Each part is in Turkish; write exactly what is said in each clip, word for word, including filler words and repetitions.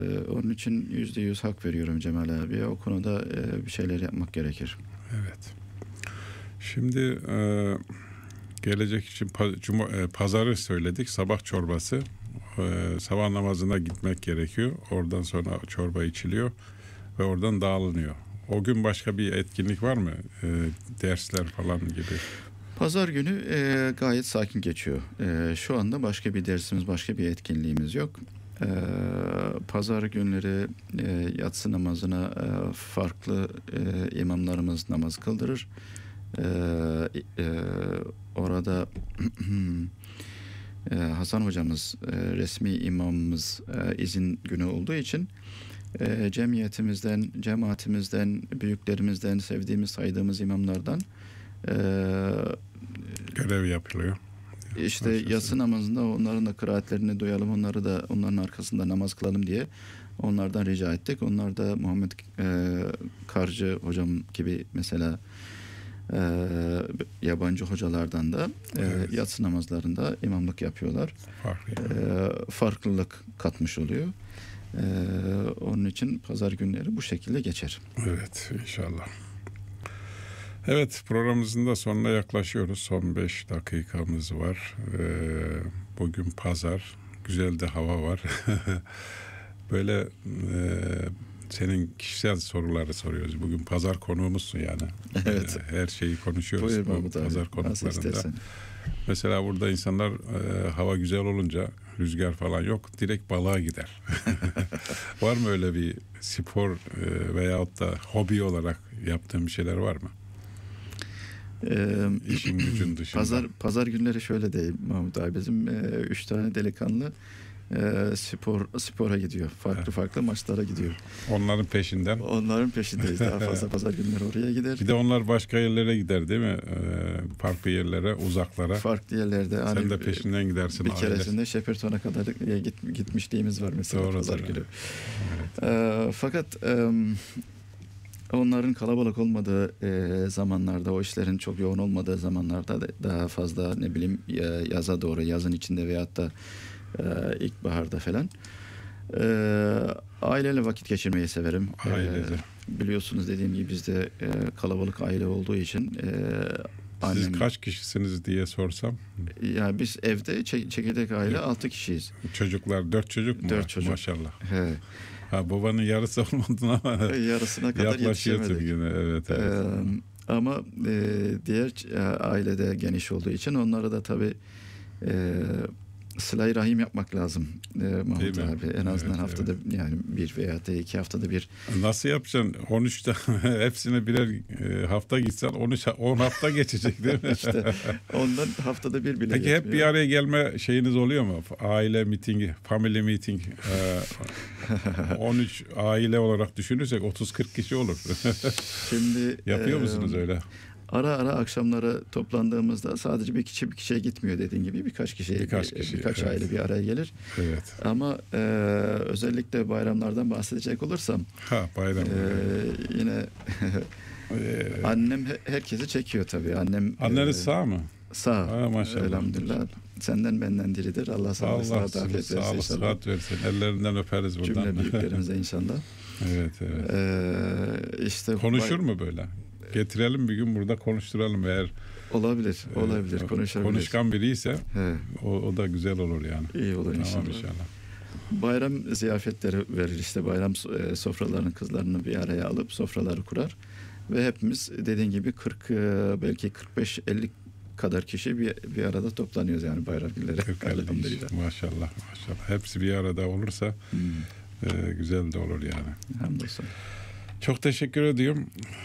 Ee, onun için yüzde yüz hak veriyorum Cemal abiye. O konuda e, bir şeyler yapmak gerekir. Evet. Şimdi e, gelecek için pa- cuma, e, pazarı söyledik. Sabah çorbası. E, sabah namazına gitmek gerekiyor. Oradan sonra çorba içiliyor ve oradan dağılınıyor. O gün başka bir etkinlik var mı? E, dersler falan gibi. Pazar günü e, gayet sakin geçiyor. E, şu anda başka bir dersimiz, başka bir etkinliğimiz yok. E, Pazar günleri e, yatsı namazına e, farklı e, imamlarımız namaz kıldırır. E, e, orada e, Hasan hocamız, e, resmi imamımız e, izin günü olduğu için e, cemiyetimizden, cemaatimizden, büyüklerimizden, sevdiğimiz, saydığımız imamlardan e, Görev yapılıyor. İşte Başkası. yatsı namazında onların da kıraatlerini duyalım, onları da onların arkasında namaz kılalım diye onlardan rica ettik. Onlar da Muhammed e, Karcı hocam gibi mesela e, yabancı hocalardan da e, Evet. yatsı namazlarında imamlık yapıyorlar. Farklı. E, farklılık katmış oluyor. E, onun için pazar günleri bu şekilde geçer. Evet, inşallah. Evet, programımızın da sonuna yaklaşıyoruz. Son beş dakikamız var. Ee, bugün pazar. Güzel de hava var. Böyle e, senin kişisel soruları soruyoruz. Bugün pazar konuğumuzsun yani. Evet. Ee, her şeyi konuşuyoruz. Buyur bu Mahmut abi. pazar Nasıl konuklarında. istersen. Mesela burada insanlar e, hava güzel olunca, rüzgar falan yok, direkt balığa gider. Var mı öyle bir spor e, veyahut da hobi olarak yaptığın bir şeyler var mı? Ee, İşin gücün dışında. Pazar pazar günleri şöyle diyeyim Mahmut abi, bizim e, üç tane delikanlı e, spor spora gidiyor. Farklı farklı maçlara gidiyor. Onların peşinden. Onların peşindeyiz. Daha fazla pazar günleri oraya gider. Bir de onlar başka yerlere gider değil mi? Ee, farklı yerlere, uzaklara. Farklı yerlerde. Sen Hani de peşinden gidersin. bir aile. keresinde Şeperton'a kadar e, git, gitmişliğimiz var mesela. Doğru, pazar doğru. günü. Evet. E, fakat e, onların kalabalık olmadığı e, zamanlarda, o işlerin çok yoğun olmadığı zamanlarda da daha fazla ne bileyim yaza doğru, yazın içinde veyahut da e, ilkbaharda falan e, aileyle vakit geçirmeyi severim. Ailede. E, biliyorsunuz dediğim gibi bizde e, kalabalık aile olduğu için e, Siz annem, kaç kişisiniz diye sorsam? ya biz evde çek- çekirdek aile Evet. altı kişiyiz. Çocuklar, dört çocuk mu Dört var? çocuk. Maşallah. He. Ha, babanın yarısı olmadın ama Yarısına kadar yaklaşıyorsun yetişemedik. yine. Evet, evet. Ee, ama e, diğer e, ailede geniş olduğu için onlara da tabii e, sıla-i rahim yapmak lazım e, Mahmut mi? abi. En azından Evet, haftada yani bir veya da iki haftada bir. Nasıl yapacaksın? on üçte hepsine birer e, hafta gitsen on üç on hafta geçecek değil mi? İşte ondan haftada bir bile Peki hep yetmiyor. bir araya gelme şeyiniz oluyor mu? Aile mitingi, family meeting. E, on üç aile olarak düşünürsek otuz kırk kişi olur. Şimdi Yapıyor e, musunuz öyle? Ara ara akşamları toplandığımızda sadece bir kişi bir kişiye gitmiyor dediğin gibi, birkaç kişi, Birkaç bir- kişi, birkaç evet. aile bir araya gelir. Evet. Ama e, özellikle bayramlardan bahsedecek olursam Ha, bayram. e, yine Ee, annem he- herkesi çekiyor tabii. Annem Anneniz e, sağ mı? sağ. Ha, maşallah. Elhamdülillah. Senden benden diridir. Allah sana Allah sıhhat afiyet versin sağlık inşallah. sıhhat versin. Ellerinden öperiz buradan. Cümle büyüklerimize inşallah. Evet, evet. Ee, işte Konuşur bay- mu böyle? Getirelim bir gün burada konuşturalım eğer Olabilir, olabilir. e, Konuşabilir. konuşkan biri ise He, o, o da güzel olur yani. iyi olur Tamam inşallah. inşallah. Bayram ziyafetleri verir, işte bayram e, sofralarını, kızlarını bir araya alıp sofraları kurar ve hepimiz dediğin gibi kırk e, belki kırk beş elli kadar kişi bir, bir arada toplanıyoruz yani bayram günleri. kırk elli Elhamdülillah. kişi. Maşallah maşallah. Hepsi bir arada olursa Hmm, e, güzel de olur yani. hamdolsun. Çok teşekkür ediyorum.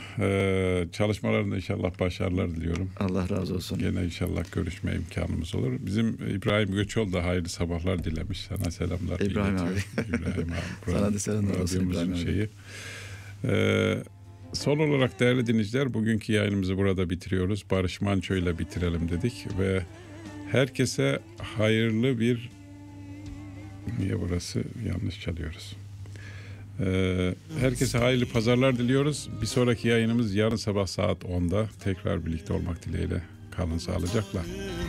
Ee, çalışmalarında inşallah başarılar diliyorum. Allah razı olsun. Gene inşallah görüşme imkanımız olur. Bizim İbrahim Göçol da hayırlı sabahlar dilemiş. Sana selamlar. İbrahim iletiyor. abi. İbrahim abi. Sana da selamlar olsun Radyomuzun İbrahim abi. şeyi. Ee, son olarak değerli dinleyiciler, bugünkü yayınımızı burada bitiriyoruz. Barış Manço ile bitirelim dedik ve herkese hayırlı bir, niye burası yanlış çalıyoruz? Ee, herkese hayırlı pazarlar diliyoruz. Bir sonraki yayınımız yarın sabah saat onda tekrar birlikte olmak dileğiyle. Kalın sağlıcakla.